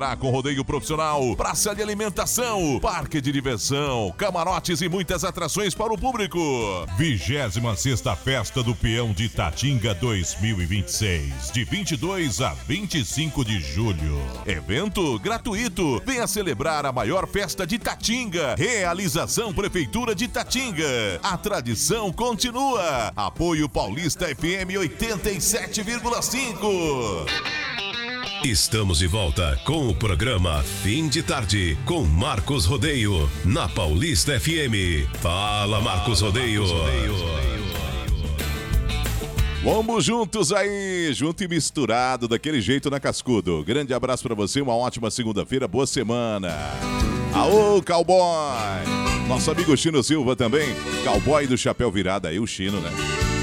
contará com rodeio profissional, praça de alimentação, parque de diversão, camarotes e muitas atrações para o público. 26ª Festa do Peão de Itatinga 2026, de 22 a 25 de julho. Evento gratuito. Venha celebrar a maior festa de Itatinga. Realização Prefeitura de Itatinga. A tradição continua. Apoio Paulista FM 87,5. Estamos de volta com o programa Fim de Tarde, com Marcos Rodeio, na Paulista FM. Fala, Marcos Rodeio. Vamos juntos aí, junto e misturado, daquele jeito na Cascudo. Grande abraço pra você, uma ótima segunda-feira, boa semana. Aô, cowboy! Nosso amigo Chino Silva também, cowboy do chapéu virado aí, o Chino, né?